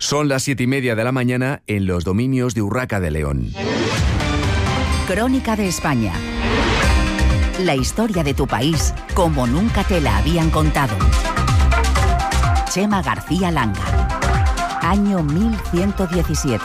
Son las 7:30 de la mañana en los dominios de Urraca de León. Crónica de España. La historia de tu país como nunca te la habían contado. Chema García Langa. Año 1117.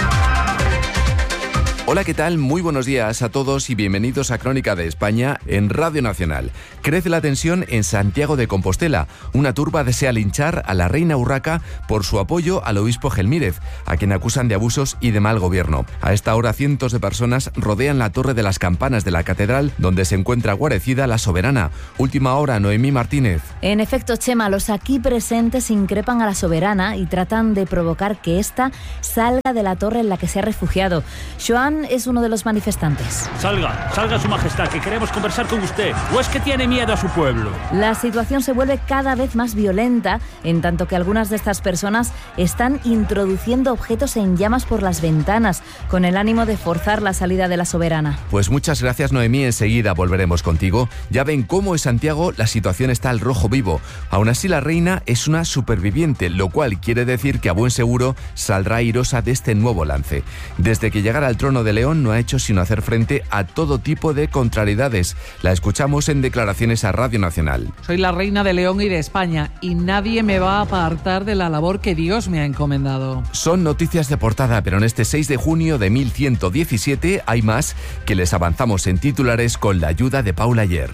Hola, ¿qué tal? Muy buenos días a todos y bienvenidos a Crónica de España en Radio Nacional. Crece la tensión en Santiago de Compostela. Una turba desea linchar a la reina Urraca por su apoyo al obispo Gelmírez, a quien acusan de abusos y de mal gobierno. A esta hora, cientos de personas rodean la Torre de las Campanas de la Catedral, donde se encuentra guarecida la soberana. Última hora, Noemí Martínez. En efecto, Chema, los aquí presentes increpan a la soberana y tratan de provocar que ésta salga de la torre en la que se ha refugiado. Joan es uno de los manifestantes. Salga su majestad, que queremos conversar con usted. ¿O es que tiene miedo a su pueblo? La situación se vuelve cada vez más violenta, en tanto que algunas de estas personas están introduciendo objetos en llamas por las ventanas, con el ánimo de forzar la salida de la soberana. Pues muchas gracias, Noemí. Enseguida volveremos contigo. Ya ven cómo en Santiago la situación está al rojo vivo. Aún así, la reina es una superviviente, lo cual quiere decir que a buen seguro saldrá airosa de este nuevo lance. Desde que llegara al trono de León no ha hecho sino hacer frente a todo tipo de contrariedades. La escuchamos en declaraciones a Radio Nacional. Soy la reina de León y de España y nadie me va a apartar de la labor que Dios me ha encomendado. Son noticias de portada, pero en este 6 de junio de 1117 hay más que les avanzamos en titulares con la ayuda de Paula Ayer.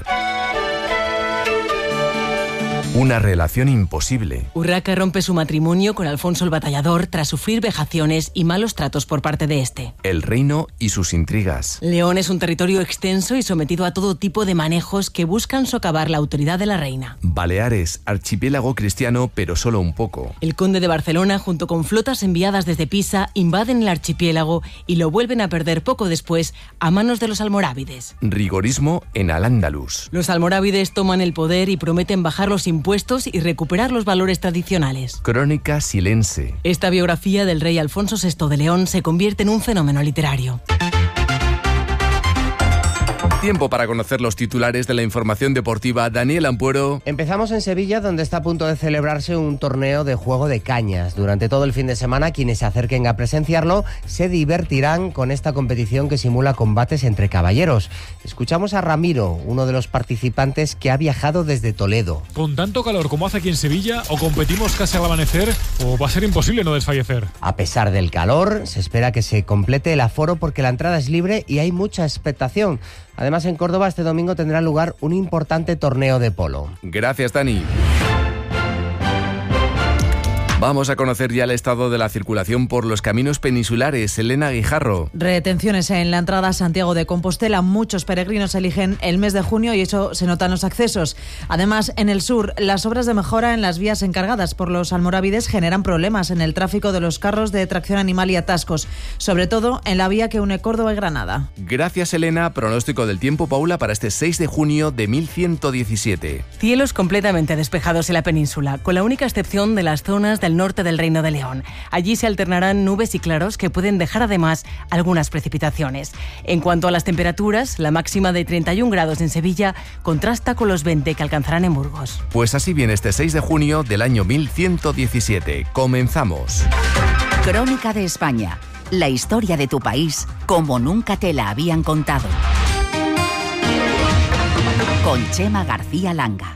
Una relación imposible. Urraca rompe su matrimonio con Alfonso el Batallador tras sufrir vejaciones y malos tratos por parte de este. El reino y sus intrigas. León es un territorio extenso y sometido a todo tipo de manejos que buscan socavar la autoridad de la reina. Baleares, archipiélago cristiano, pero solo un poco. El conde de Barcelona, junto con flotas enviadas desde Pisa, invaden el archipiélago y lo vuelven a perder poco después a manos de los almorávides. Rigorismo en Al-Ándalus. Los almorávides toman el poder y prometen bajar los impuestos y recuperar los valores tradicionales. Crónica silense. Esta biografía del rey Alfonso VI de León se convierte en un fenómeno literario. Tiempo para conocer los titulares de la información deportiva. Daniel Ampuero. Empezamos en Sevilla, donde está a punto de celebrarse un torneo de juego de cañas. Durante todo el fin de semana, quienes se acerquen a presenciarlo se divertirán con esta competición que simula combates entre caballeros. Escuchamos a Ramiro, uno de los participantes que ha viajado desde Toledo. Con tanto calor como hace aquí en Sevilla, o competimos casi al amanecer, o va a ser imposible no desfallecer. A pesar del calor, se espera que se complete el aforo porque la entrada es libre y hay mucha expectación. Además, en Córdoba este domingo tendrá lugar un importante torneo de polo. Gracias, Dani. Vamos a conocer ya el estado de la circulación por los caminos peninsulares. Elena Guijarro. Retenciones en la entrada a Santiago de Compostela. Muchos peregrinos eligen el mes de junio y eso se nota en los accesos. Además, en el sur, las obras de mejora en las vías encargadas por los almorávides generan problemas en el tráfico de los carros de tracción animal y atascos, sobre todo en la vía que une Córdoba y Granada. Gracias, Elena. Pronóstico del tiempo, Paula, para este 6 de junio de 1117. Cielos completamente despejados en la península, con la única excepción de las zonas del norte del Reino de León. Allí se alternarán nubes y claros que pueden dejar además algunas precipitaciones. En cuanto a las temperaturas, la máxima de 31 grados en Sevilla contrasta con los 20 que alcanzarán en Burgos. Pues así viene este 6 de junio del año 1117. Comenzamos. Crónica de España. La historia de tu país como nunca te la habían contado. Con Chema García Langa.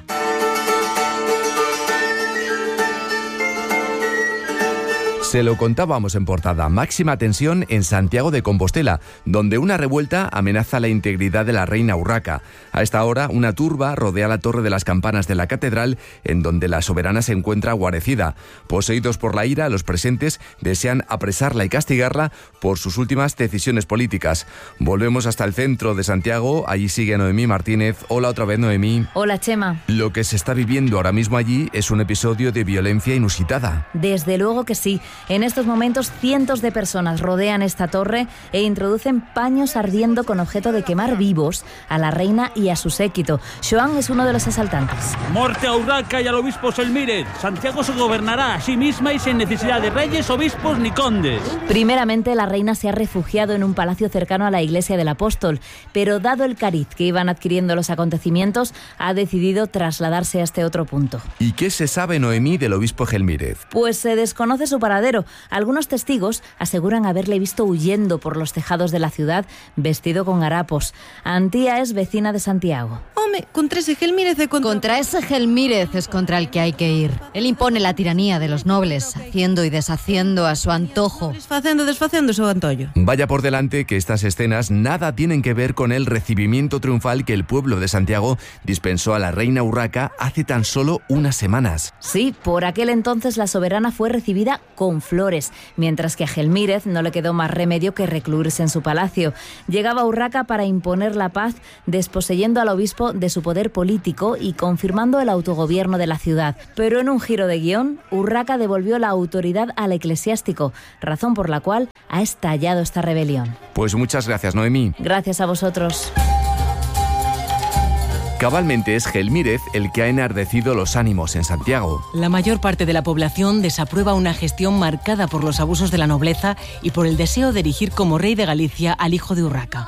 Se lo contábamos en portada. Máxima tensión en Santiago de Compostela, donde una revuelta amenaza la integridad de la reina Urraca. A esta hora, una turba rodea la Torre de las Campanas de la Catedral, en donde la soberana se encuentra guarecida. Poseídos por la ira, los presentes desean apresarla y castigarla por sus últimas decisiones políticas. Volvemos hasta el centro de Santiago. Allí sigue Noemí Martínez. Hola otra vez, Noemí. Hola, Chema. Lo que se está viviendo ahora mismo allí es un episodio de violencia inusitada. Desde luego que sí. En estos momentos, cientos de personas rodean esta torre e introducen paños ardiendo con objeto de quemar vivos a la reina y a su séquito. Joan es uno de los asaltantes. ¡Muerte a Urraca y al obispo Gelmírez! Santiago se gobernará a sí misma y sin necesidad de reyes, obispos ni condes. Primeramente, la reina se ha refugiado en un palacio cercano a la iglesia del Apóstol, pero dado el cariz que iban adquiriendo los acontecimientos, ha decidido trasladarse a este otro punto. ¿Y qué se sabe, Noemí, del obispo Gelmírez? Pues se desconoce su paradero. pero algunos testigos aseguran haberle visto huyendo por los tejados de la ciudad vestido con harapos. Antía es vecina de Santiago. Home, contra ese Gelmírez Contra ese Gelmírez es contra el que hay que ir. Él impone la tiranía de los nobles, haciendo y deshaciendo a su antojo. Desfacendo su antollo. Vaya por delante que estas escenas nada tienen que ver con el recibimiento triunfal que el pueblo de Santiago dispensó a la reina Urraca hace tan solo unas semanas. Sí, por aquel entonces la soberana fue recibida con flores, mientras que a Gelmírez no le quedó más remedio que recluirse en su palacio. Llegaba Urraca para imponer la paz, desposeyendo al obispo de su poder político y confirmando el autogobierno de la ciudad. Pero en un giro de guión, Urraca devolvió la autoridad al eclesiástico, razón por la cual ha estallado esta rebelión. Pues muchas gracias, Noemí. Gracias a vosotros. Cabalmente es Gelmírez el que ha enardecido los ánimos en Santiago. La mayor parte de la población desaprueba una gestión marcada por los abusos de la nobleza y por el deseo de erigir como rey de Galicia al hijo de Urraca.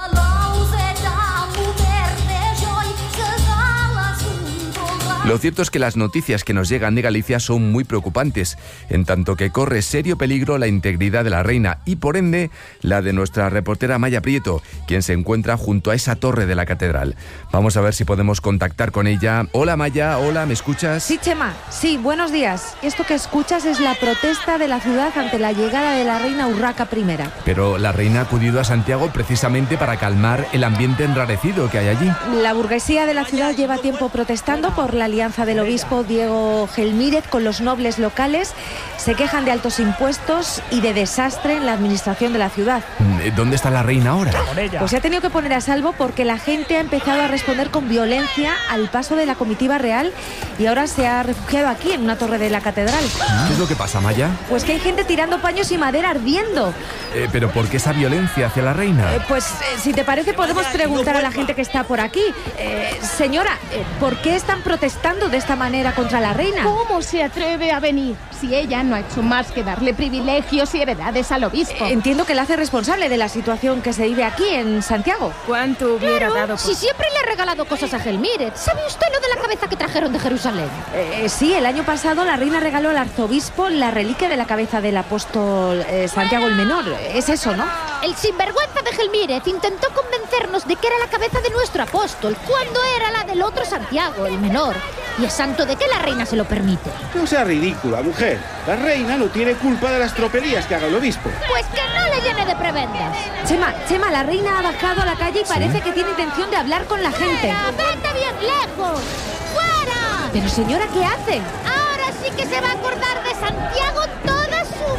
Lo cierto es que las noticias que nos llegan de Galicia son muy preocupantes, en tanto que corre serio peligro la integridad de la reina y, por ende, la de nuestra reportera Maya Prieto, quien se encuentra junto a esa torre de la catedral. Vamos a ver si podemos contactar con ella. Hola Maya, hola, ¿me escuchas? Sí, Chema, sí, buenos días. Esto que escuchas es la protesta de la ciudad ante la llegada de la reina Urraca I. Pero la reina ha acudido a Santiago precisamente para calmar el ambiente enrarecido que hay allí. La burguesía de la ciudad lleva tiempo protestando por la alianza del obispo Diego Gelmírez con los nobles locales. Se quejan de altos impuestos y de desastre en la administración de la ciudad. ¿Dónde está la reina ahora? Pues se ha tenido que poner a salvo porque la gente ha empezado a responder con violencia al paso de la comitiva real y ahora se ha refugiado aquí en una torre de la catedral. ¿Qué es lo que pasa, Maya? Pues que hay gente tirando paños y madera ardiendo. ¿Pero por qué esa violencia hacia la reina? Si te parece podemos preguntar a la gente que está por aquí. Señora, ¿por qué están protestando de esta manera contra la reina? ¿Cómo se atreve a venir si ella no ha hecho más que darle privilegios y heredades al obispo? Entiendo que la hace responsable de la situación que se vive aquí en Santiago. ¿Cuánto hubiera dado? Si siempre le ha regalado cosas a Gelmírez. ¿Sabe usted lo de la cabeza que trajeron de Jerusalén? Sí, el año pasado la reina regaló al arzobispo la reliquia de la cabeza del apóstol Santiago el Menor. Es eso, ¿no? El sinvergüenza de Gelmírez intentó convencernos de que era la cabeza de nuestro apóstol, cuando era la del otro Santiago, el Menor. ¿Y es santo de que la reina se lo permite? No sea ridícula, mujer. La reina no tiene culpa de las tropelías que haga el obispo. Pues que no le llene de prebendas. Chema, la reina ha bajado a la calle y parece que tiene intención de hablar con la gente. ¡Vete bien lejos! ¡Fuera! Pero señora, ¿qué hace? Ahora sí que se va a acordar de Santiago toda su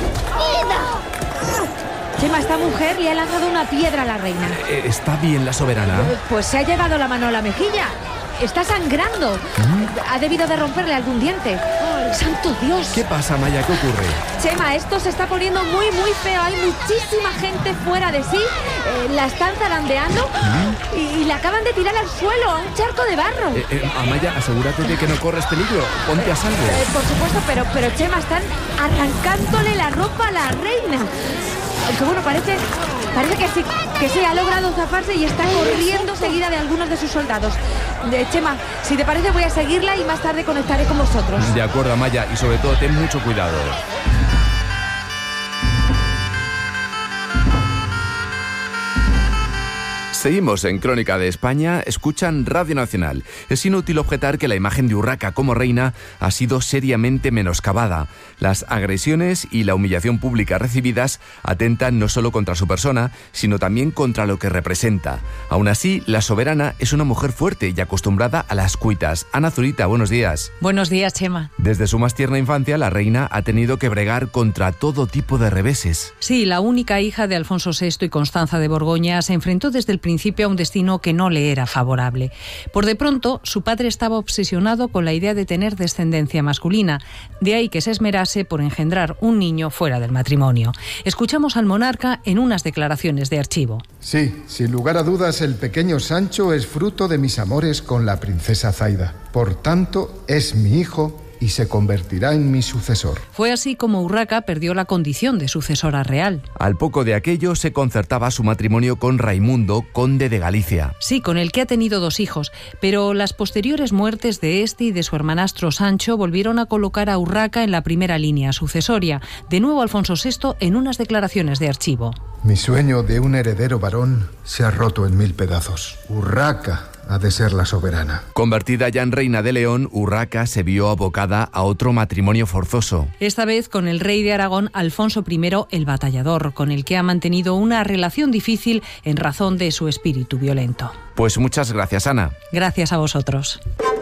vida. Chema, esta mujer le ha lanzado una piedra a la reina. ¿Está bien la soberana? Pues se ha llevado la mano a la mejilla. Está sangrando. Ha debido de romperle algún diente. ¡Oh, ¡santo Dios! ¿Qué pasa, Maya? ¿Qué ocurre? Chema, esto se está poniendo muy, muy feo. Hay muchísima gente fuera de sí. La están zarandeando y la acaban de tirar al suelo, a un charco de barro. Amaya, asegúrate de que no corres peligro. Ponte a salvo. Por supuesto, pero Chema, están arrancándole la ropa a la reina. Aunque bueno, parece que sí, ha logrado zafarse y está corriendo seguida de algunos de sus soldados. Chema, si te parece voy a seguirla y más tarde conectaré con vosotros. De acuerdo, Amaya, y sobre todo ten mucho cuidado. Seguimos en Crónica de España, escuchan Radio Nacional. Es inútil objetar que la imagen de Urraca como reina ha sido seriamente menoscabada. Las agresiones y la humillación pública recibidas atentan no solo contra su persona, sino también contra lo que representa. Aún así, la soberana es una mujer fuerte y acostumbrada a las cuitas. Ana Zurita, buenos días. Buenos días, Chema. Desde su más tierna infancia, la reina ha tenido que bregar contra todo tipo de reveses. Sí, la única hija de Alfonso VI y Constanza de Borgoña se enfrentó desde el principio a un destino que no le era favorable. Por de pronto, su padre estaba obsesionado con la idea de tener descendencia masculina, de ahí que se esmerase por engendrar un niño fuera del matrimonio. Escuchamos al monarca en unas declaraciones de archivo. Sí, sin lugar a dudas, el pequeño Sancho es fruto de mis amores con la princesa Zaida. Por tanto, es mi hijo y y se convertirá en mi sucesor. Fue así como Urraca perdió la condición de sucesora real. Al poco de aquello se concertaba su matrimonio con Raimundo, conde de Galicia. Sí, con el que ha tenido 2 hijos, pero las posteriores muertes de este y de su hermanastro Sancho volvieron a colocar a Urraca en la primera línea sucesoria. De nuevo Alfonso VI en unas declaraciones de archivo. Mi sueño de un heredero varón se ha roto en 1000 pedazos. Urraca ha de ser la soberana. Convertida ya en reina de León, Urraca se vio abocada a otro matrimonio forzoso. Esta vez con el rey de Aragón, Alfonso I el Batallador, con el que ha mantenido una relación difícil en razón de su espíritu violento. Pues muchas gracias, Ana. Gracias a vosotros.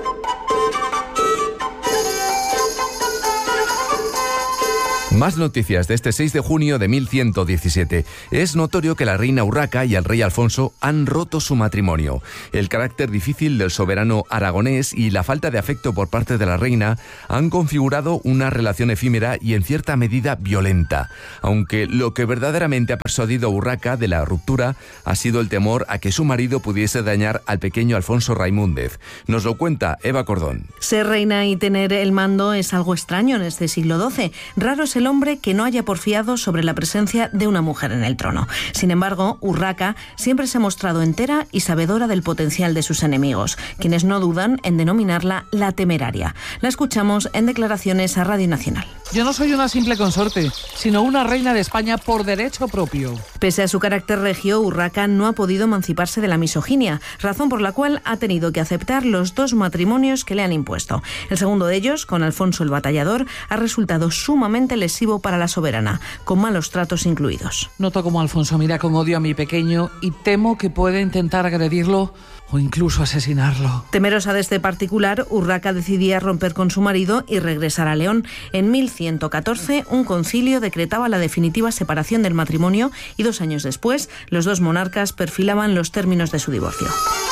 Más noticias de este 6 de junio de 1117. Es notorio que la reina Urraca y el rey Alfonso han roto su matrimonio. El carácter difícil del soberano aragonés y la falta de afecto por parte de la reina han configurado una relación efímera y en cierta medida violenta. Aunque lo que verdaderamente ha persuadido a Urraca de la ruptura ha sido el temor a que su marido pudiese dañar al pequeño Alfonso Raimúndez. Nos lo cuenta Eva Cordón. Ser reina y tener el mando es algo extraño en este siglo XII. Raro es el hombre que no haya porfiado sobre la presencia de una mujer en el trono. Sin embargo, Urraca siempre se ha mostrado entera y sabedora del potencial de sus enemigos, quienes no dudan en denominarla la temeraria. La escuchamos en declaraciones a Radio Nacional. Yo no soy una simple consorte, sino una reina de España por derecho propio. Pese a su carácter regio, Urraca no ha podido emanciparse de la misoginia, razón por la cual ha tenido que aceptar los 2 matrimonios que le han impuesto. El segundo de ellos, con Alfonso el Batallador, ha resultado sumamente lesivo para la soberana, con malos tratos incluidos. Noto como Alfonso mira con odio a mi pequeño y temo que puede intentar agredirlo o incluso asesinarlo. Temerosa de este particular, Urraca decidía romper con su marido y regresar a León. En 1114, un concilio decretaba la definitiva separación del matrimonio y 2 años después, los 2 monarcas perfilaban los términos de su divorcio.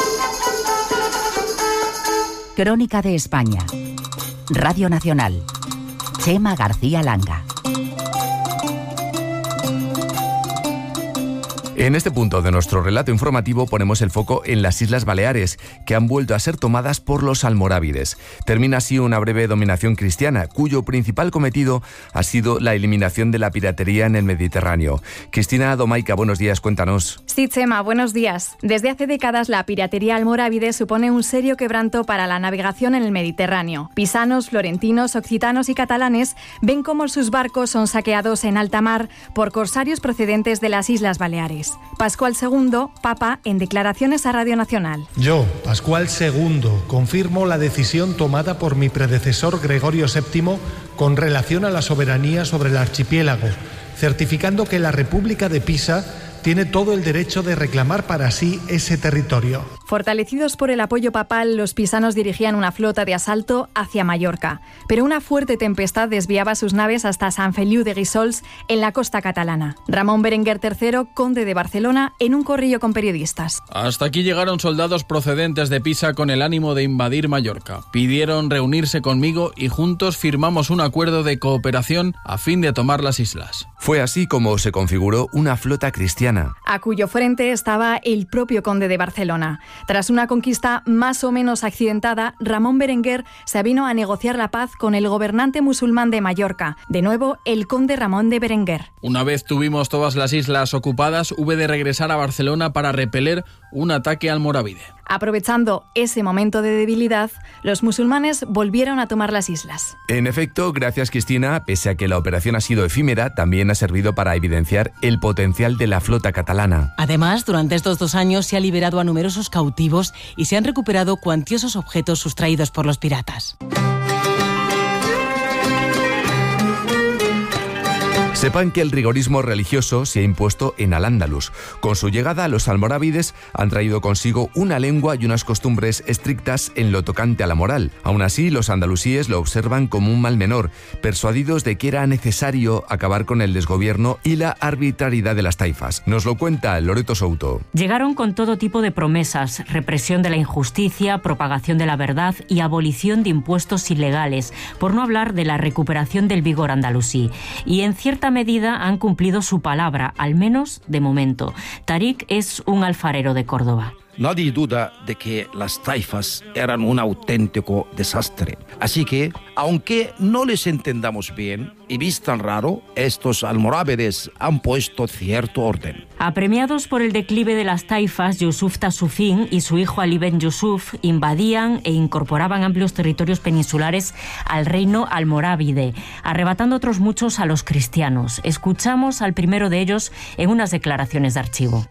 Crónica de España. Radio Nacional. Chema García Langa. En este punto de nuestro relato informativo ponemos el foco en las Islas Baleares, que han vuelto a ser tomadas por los almorávides. Termina así una breve dominación cristiana, cuyo principal cometido ha sido la eliminación de la piratería en el Mediterráneo. Cristina Domaica, buenos días, cuéntanos. Sí, Chema, buenos días. Desde hace décadas la piratería almorávide supone un serio quebranto para la navegación en el Mediterráneo. Pisanos, florentinos, occitanos y catalanes ven cómo sus barcos son saqueados en alta mar por corsarios procedentes de las Islas Baleares. Pascual II, Papa, en declaraciones a Radio Nacional. Yo, Pascual II, confirmo la decisión tomada por mi predecesor Gregorio VII con relación a la soberanía sobre el archipiélago, certificando que la República de Pisa tiene todo el derecho de reclamar para sí ese territorio. Fortalecidos por el apoyo papal, los pisanos dirigían una flota de asalto hacia Mallorca, pero una fuerte tempestad desviaba sus naves hasta Sant Feliu de Guíxols, en la costa catalana. Ramón Berenguer III, conde de Barcelona, en un corrillo con periodistas. Hasta aquí llegaron soldados procedentes de Pisa con el ánimo de invadir Mallorca. Pidieron reunirse conmigo y juntos firmamos un acuerdo de cooperación a fin de tomar las islas. Fue así como se configuró una flota cristiana, a cuyo frente estaba el propio conde de Barcelona. Tras una conquista más o menos accidentada, Ramón Berenguer se avino a negociar la paz con el gobernante musulmán de Mallorca, de nuevo el conde Ramón de Berenguer. Una vez tuvimos todas las islas ocupadas, hube de regresar a Barcelona para repeler un ataque almorávide. Aprovechando ese momento de debilidad, los musulmanes volvieron a tomar las islas. En efecto, gracias Cristina, pese a que la operación ha sido efímera, también ha servido para evidenciar el potencial de la flota catalana. Además, durante estos 2 años se ha liberado a numerosos cautivos y se han recuperado cuantiosos objetos sustraídos por los piratas. Sepan que el rigorismo religioso se ha impuesto en Al-Ándalus. Con su llegada, los almorávides han traído consigo una lengua y unas costumbres estrictas en lo tocante a la moral. Aún así, los andalusíes lo observan como un mal menor, persuadidos de que era necesario acabar con el desgobierno y la arbitrariedad de las taifas. Nos lo cuenta Loreto Souto. Llegaron con todo tipo de promesas: represión de la injusticia, propagación de la verdad y abolición de impuestos ilegales, por no hablar de la recuperación del vigor andalusí. Y en cierta medida han cumplido su palabra, al menos de momento. Tarik es un alfarero de Córdoba. Nadie duda de que las taifas eran un auténtico desastre. Así que, aunque no les entendamos bien y vistan raro, estos almorávides han puesto cierto orden. Apremiados por el declive de las taifas, Yusuf Tasufin y su hijo Ali Ben Yusuf invadían e incorporaban amplios territorios peninsulares al reino almorávide, arrebatando otros muchos a los cristianos. Escuchamos al primero de ellos en unas declaraciones de archivo.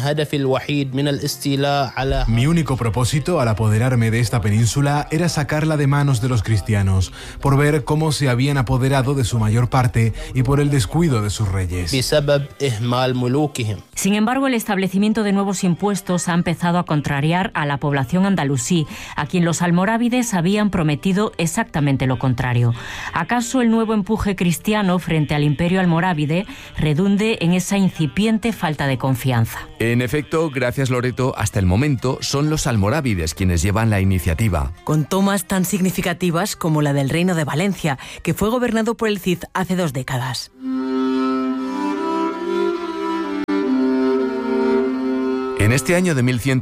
Mi único propósito al apoderarme de esta península era sacarla de manos de los cristianos, por ver cómo se habían apoderado de su mayor parte y por el descuido de sus reyes. Sin embargo, el establecimiento de nuevos impuestos ha empezado a contrariar a la población andalusí, a quien los almorávides habían prometido exactamente lo contrario. ¿Acaso el nuevo empuje cristiano frente al imperio almorávide redunde en esa incipiente falta de confianza? En efecto, gracias Loreto, hasta el momento son los almorávides quienes llevan la iniciativa. Con tomas tan significativas como la del Reino de Valencia, que fue gobernado por el Cid hace 2 décadas. En este año de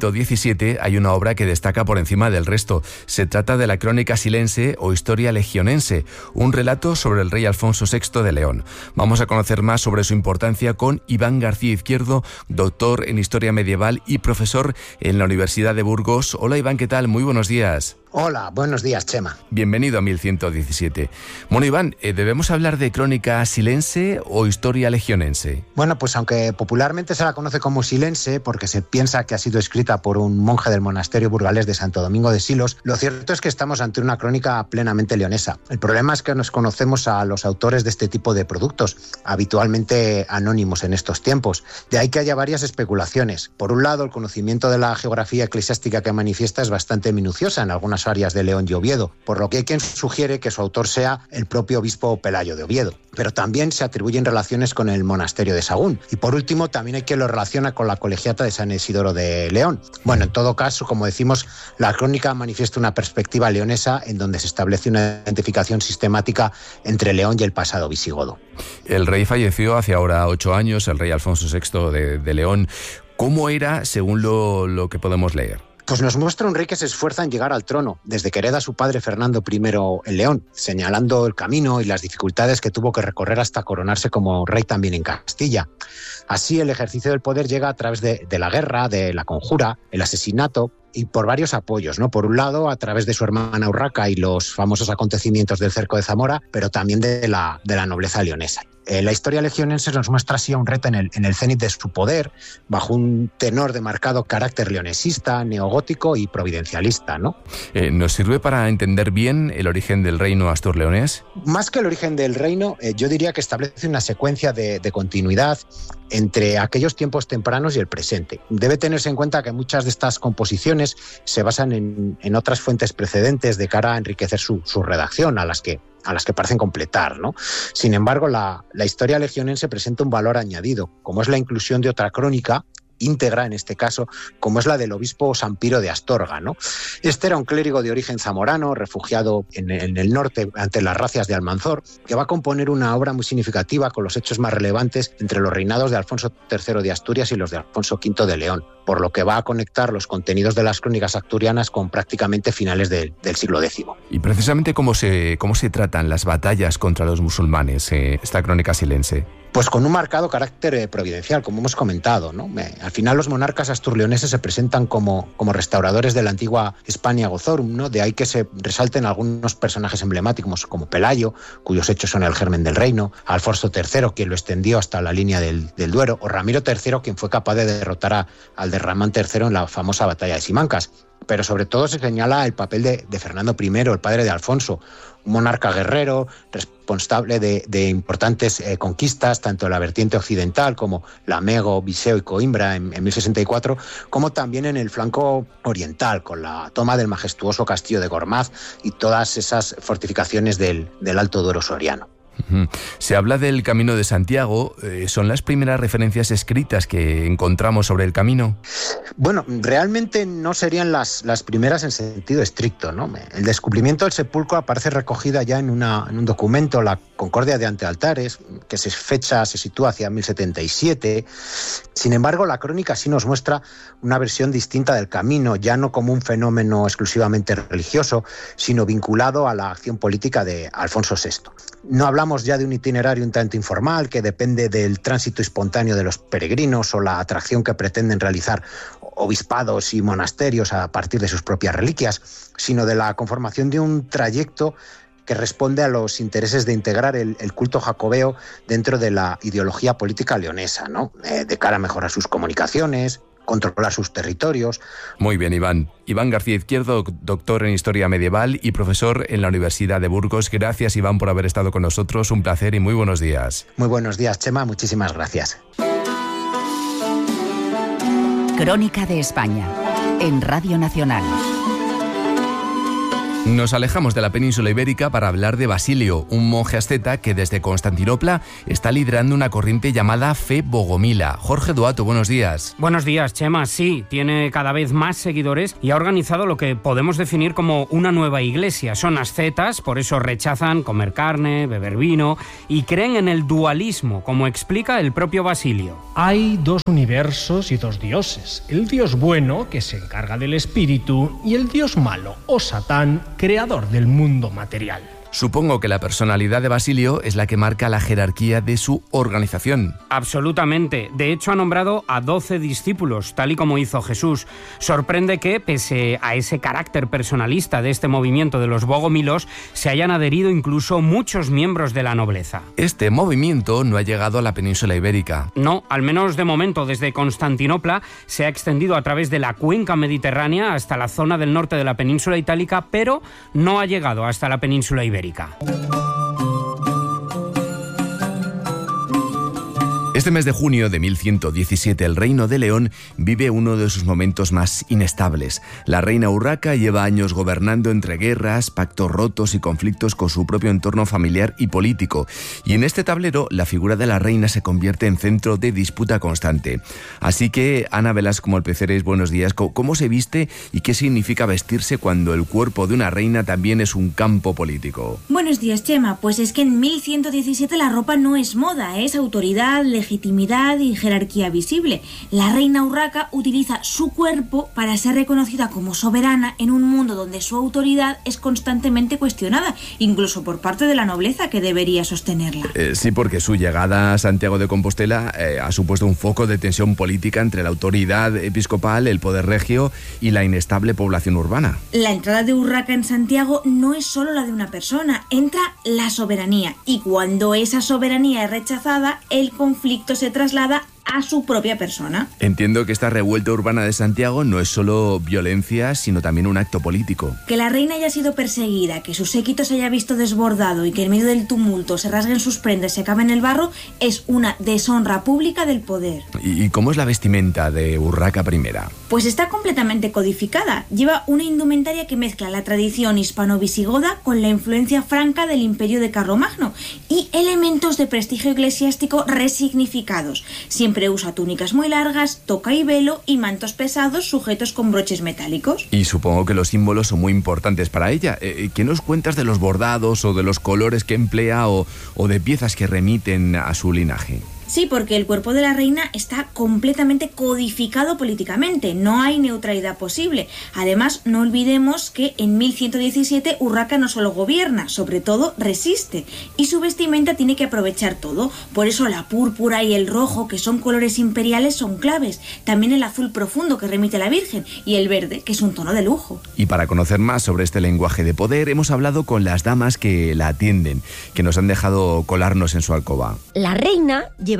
1117 hay una obra que destaca por encima del resto. Se trata de la Crónica Silense o Historia Legionense, un relato sobre el rey Alfonso VI de León. Vamos a conocer más sobre su importancia con Iván García Izquierdo, doctor en Historia Medieval y profesor en la Universidad de Burgos. Hola Iván, ¿qué tal? Muy buenos días. Hola, buenos días, Chema. Bienvenido a 1117. Bueno, Iván, ¿debemos hablar de Crónica Silense o Historia Legionense? Bueno, pues aunque popularmente se la conoce como Silense, porque se piensa que ha sido escrita por un monje del monasterio burgalés de Santo Domingo de Silos, lo cierto es que estamos ante una crónica plenamente leonesa. El problema es que nos conocemos a los autores de este tipo de productos, habitualmente anónimos en estos tiempos. De ahí que haya varias especulaciones. Por un lado, el conocimiento de la geografía eclesiástica que manifiesta es bastante minuciosa en algunas áreas de León y Oviedo, por lo que hay quien sugiere que su autor sea el propio obispo Pelayo de Oviedo. Pero también se atribuyen relaciones con el monasterio de Sagún. Y por último, también hay quien lo relaciona con la colegiata de San Isidoro de León. Bueno, en todo caso, como decimos, la crónica manifiesta una perspectiva leonesa en donde se establece una identificación sistemática entre León y el pasado visigodo. El rey falleció hace ahora 8 años, el rey Alfonso VI de León. ¿Cómo era, según lo que podemos leer? Pues nos muestra un rey que se esfuerza en llegar al trono, desde que hereda a su padre Fernando I en León, señalando el camino y las dificultades que tuvo que recorrer hasta coronarse como rey también en Castilla. Así, el ejercicio del poder llega a través de la guerra, de la conjura, el asesinato y por varios apoyos, ¿no? Por un lado, a través de su hermana Urraca y los famosos acontecimientos del cerco de Zamora, pero también de la nobleza leonesa. La historia legionense nos muestra así a un rey en el cenit de su poder, bajo un tenor de marcado carácter leonesista, neogótico y providencialista, ¿no? ¿Nos sirve para entender bien el origen del reino astur-leonés? Más que el origen del reino, yo diría que establece una secuencia de continuidad entre aquellos tiempos tempranos y el presente. Debe tenerse en cuenta que muchas de estas composiciones se basan en otras fuentes precedentes de cara a enriquecer su redacción, a las que parecen completar, ¿no? Sin embargo, la historia legionense presenta un valor añadido, como es la inclusión de otra crónica íntegra, en este caso, como es la del obispo Sampiro de Astorga, ¿no? Este era un clérigo de origen zamorano, refugiado en el norte ante las racias de Almanzor, que va a componer una obra muy significativa con los hechos más relevantes entre los reinados de Alfonso III de Asturias y los de Alfonso V de León, por lo que va a conectar los contenidos de las crónicas asturianas con prácticamente finales del siglo X. Y precisamente cómo se tratan las batallas contra los musulmanes, esta crónica silense. Pues con un marcado carácter providencial, como hemos comentado, ¿no? Al final los monarcas asturleoneses se presentan como restauradores de la antigua Hispania Gozorum, ¿no? De ahí que se resalten algunos personajes emblemáticos como Pelayo, cuyos hechos son el germen del reino, Alfonso III, quien lo extendió hasta la línea del Duero, o Ramiro III, quien fue capaz de derrotar al de Ramán III en la famosa batalla de Simancas. Pero sobre todo se señala el papel de Fernando I, el padre de Alfonso, un monarca guerrero, responsable de importantes conquistas, tanto en la vertiente occidental como Lamego, Viseu y Coimbra en 1064, como también en el flanco oriental, con la toma del majestuoso castillo de Gormaz y todas esas fortificaciones del Alto Duero soriano. Se habla del Camino de Santiago. ¿Son las primeras referencias escritas que encontramos sobre el camino? Bueno, realmente no serían las primeras en sentido estricto, ¿no? El descubrimiento del sepulcro aparece recogida ya en un documento, la Concordia de Antealtares, que se sitúa hacia 1077. Sin embargo, la crónica sí nos muestra una versión distinta del camino, ya no como un fenómeno exclusivamente religioso, sino vinculado a la acción política de Alfonso VI. No hablamos ya de un itinerario un tanto informal que depende del tránsito espontáneo de los peregrinos o la atracción que pretenden realizar obispados y monasterios a partir de sus propias reliquias, sino de la conformación de un trayecto que responde a los intereses de integrar el culto jacobeo dentro de la ideología política leonesa, ¿no? De cara a mejorar sus comunicaciones, controlar sus territorios. Muy bien, Iván. Iván García Izquierdo, doctor en Historia Medieval y profesor en la Universidad de Burgos. Gracias, Iván, por haber estado con nosotros. Un placer y muy buenos días. Muy buenos días, Chema. Muchísimas gracias. Crónica de España, en Radio Nacional. Nos alejamos de la península ibérica para hablar de Basilio, un monje asceta que desde Constantinopla está liderando una corriente llamada Fe Bogomila. Jorge Duato, buenos días. Buenos días, Chema. Sí, tiene cada vez más seguidores y ha organizado lo que podemos definir como una nueva iglesia. Son ascetas, por eso rechazan comer carne, beber vino y creen en el dualismo, como explica el propio Basilio. Hay dos universos y dos dioses. El dios bueno, que se encarga del espíritu, y el dios malo, o Satán, creador del mundo material. Supongo que la personalidad de Basilio es la que marca la jerarquía de su organización. Absolutamente. De hecho, ha nombrado a 12 discípulos, tal y como hizo Jesús. Sorprende que, pese a ese carácter personalista de este movimiento de los bogomilos, se hayan adherido incluso muchos miembros de la nobleza. Este movimiento no ha llegado a la península ibérica. No, al menos de momento, desde Constantinopla se ha extendido a través de la cuenca mediterránea hasta la zona del norte de la península itálica, pero no ha llegado hasta la península ibérica. Este mes de junio de 1117, el Reino de León vive uno de sus momentos más inestables. La reina Urraca lleva años gobernando entre guerras, pactos rotos y conflictos con su propio entorno familiar y político. Y en este tablero, la figura de la reina se convierte en centro de disputa constante. Así que, Ana Velasco Molpeceres, buenos días. ¿Cómo se viste y qué significa vestirse cuando el cuerpo de una reina también es un campo político? Buenos días, Chema. Pues es que en 1117 la ropa no es moda, es autoridad, legitimidad y jerarquía visible. La reina Urraca utiliza su cuerpo para ser reconocida como soberana en un mundo donde su autoridad es constantemente cuestionada, incluso por parte de la nobleza que debería sostenerla. Sí, porque su llegada a Santiago de Compostela ha supuesto un foco de tensión política entre la autoridad episcopal, el poder regio y la inestable población urbana. La entrada de Urraca en Santiago no es solo la de una persona, entra la soberanía, y cuando esa soberanía es rechazada, el conflicto se traslada a su propia persona. Entiendo que esta revuelta urbana de Santiago no es solo violencia, sino también un acto político. Que la reina haya sido perseguida, que su séquito se haya visto desbordado y que en medio del tumulto se rasguen sus prendas y se acabe en el barro es una deshonra pública del poder. ¿Y cómo es la vestimenta de Urraca I? Pues está completamente codificada. Lleva una indumentaria que mezcla la tradición hispano-visigoda con la influencia franca del imperio de Carlomagno y elementos de prestigio eclesiástico resignificados. Siempre usa túnicas muy largas, toca y velo y mantos pesados sujetos con broches metálicos. Y supongo que los símbolos son muy importantes para ella. ¿Qué nos cuentas de los bordados o de los colores que emplea o de piezas que remiten a su linaje? Sí, porque el cuerpo de la reina está completamente codificado políticamente, no hay neutralidad posible. Además, no olvidemos que en 1117 Urraca no solo gobierna, sobre todo resiste, y su vestimenta tiene que aprovechar todo. Por eso la púrpura y el rojo, que son colores imperiales, son claves. También el azul profundo, que remite a la Virgen, y el verde, que es un tono de lujo. Y para conocer más sobre este lenguaje de poder, hemos hablado con las damas que la atienden, que nos han dejado colarnos en su alcoba. La reina lleva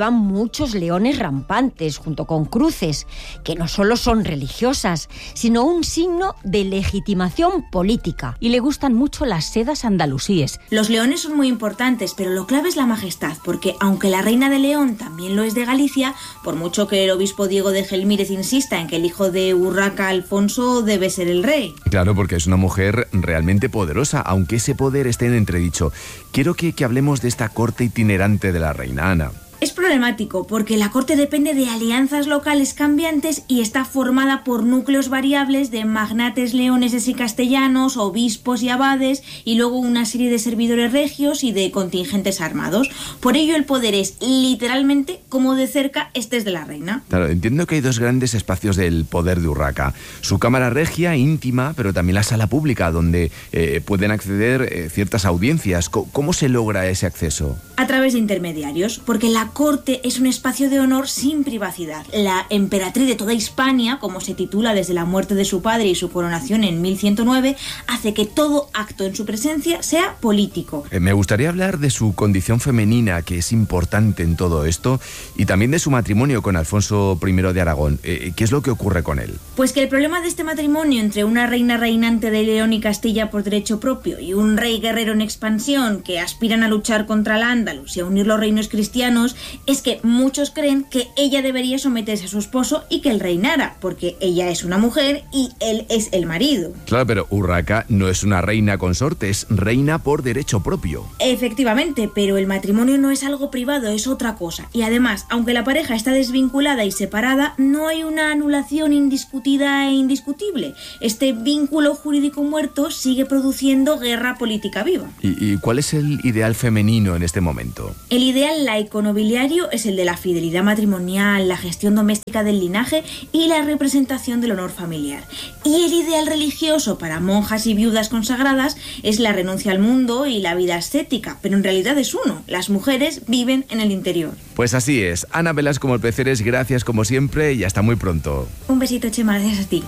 llevan muchos leones rampantes junto con cruces, que no solo son religiosas, sino un signo de legitimación política. Y le gustan mucho las sedas andalusíes. Los leones son muy importantes, pero lo clave es la majestad, porque aunque la reina de León también lo es de Galicia, por mucho que el obispo Diego de Gelmírez insista en que el hijo de Urraca, Alfonso, debe ser el rey. Claro, porque es una mujer realmente poderosa, aunque ese poder esté en entredicho. Quiero que hablemos de esta corte itinerante de la reina Ana. Es problemático porque la corte depende de alianzas locales cambiantes y está formada por núcleos variables de magnates leoneses y castellanos, obispos y abades, y luego una serie de servidores regios y de contingentes armados. Por ello el poder es literalmente como de cerca este es de la reina. Claro, entiendo que hay dos grandes espacios del poder de Urraca. Su cámara regia, íntima, pero también la sala pública, donde pueden acceder ciertas audiencias. ¿Cómo se logra ese acceso? A través de intermediarios, porque la corte es un espacio de honor sin privacidad. La emperatriz de toda Hispania, como se titula desde la muerte de su padre y su coronación en 1109, hace que todo acto en su presencia sea político. Me gustaría hablar de su condición femenina, que es importante en todo esto, y también de su matrimonio con Alfonso I de Aragón. ¿Qué es lo que ocurre con él? Pues que el problema de este matrimonio entre una reina reinante de León y Castilla por derecho propio y un rey guerrero en expansión que aspiran a luchar contra el Andalus y a unir los reinos cristianos es que muchos creen que ella debería someterse a su esposo y que él reinara, porque ella es una mujer y él es el marido. Claro, pero Urraca no es una reina consorte, es reina por derecho propio. Efectivamente, pero el matrimonio no es algo privado, es otra cosa. Y además, aunque la pareja está desvinculada y separada, no hay una anulación indiscutida e indiscutible. Este vínculo jurídico muerto sigue produciendo guerra política viva. ¿Y cuál es el ideal femenino en este momento? El ideal laico nobiliario es el de la fidelidad matrimonial, la gestión doméstica del linaje y la representación del honor familiar. Y el ideal religioso para monjas y viudas consagradas es la renuncia al mundo y la vida ascética, pero en realidad es uno. Las mujeres viven en el interior. Pues así es. Ana Velasco Molpeceres, gracias como siempre y hasta muy pronto. Un besito, Chema, gracias a ti.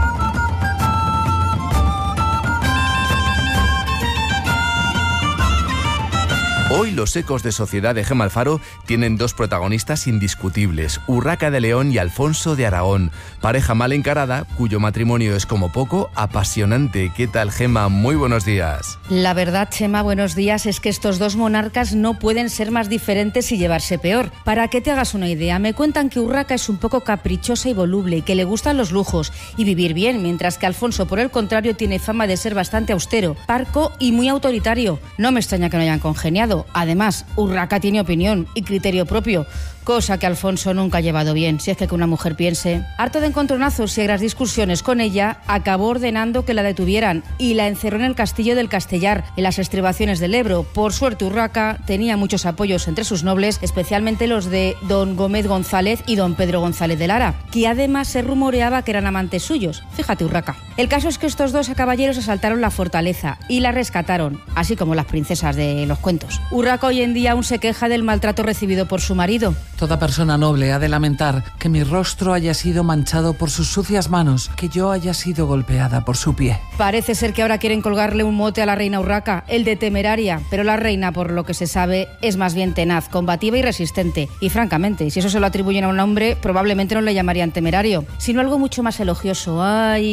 Hoy los ecos de Sociedad de Gemma Alfaro tienen dos protagonistas indiscutibles, Urraca de León y Alfonso de Aragón, pareja mal encarada, cuyo matrimonio es como poco apasionante. ¿Qué tal, Gemma? Muy buenos días. La verdad, Chema, buenos días, es que estos dos monarcas no pueden ser más diferentes y llevarse peor. Para que te hagas una idea, me cuentan que Urraca es un poco caprichosa y voluble y que le gustan los lujos y vivir bien, mientras que Alfonso, por el contrario, tiene fama de ser bastante austero, parco y muy autoritario. No me extraña que no hayan congeniado. Además, Urraca tiene opinión y criterio propio, cosa que Alfonso nunca ha llevado bien, si es que una mujer piense. Harto de encontronazos y agras discusiones con ella, acabó ordenando que la detuvieran y la encerró en el castillo del Castellar, en las estribaciones del Ebro. Por suerte, Urraca tenía muchos apoyos entre sus nobles, especialmente los de don Gómez González y don Pedro González de Lara, que además se rumoreaba que eran amantes suyos. Fíjate, Urraca. El caso es que estos dos caballeros asaltaron la fortaleza y la rescataron, así como las princesas de los cuentos. Urraca hoy en día aún se queja del maltrato recibido por su marido. Toda persona noble ha de lamentar que mi rostro haya sido manchado por sus sucias manos, que yo haya sido golpeada por su pie. Parece ser que ahora quieren colgarle un mote a la reina Urraca, el de temeraria, pero la reina, por lo que se sabe, es más bien tenaz, combativa y resistente. Y francamente, si eso se lo atribuyen a un hombre, probablemente no le llamarían temerario, sino algo mucho más elogioso. Ay,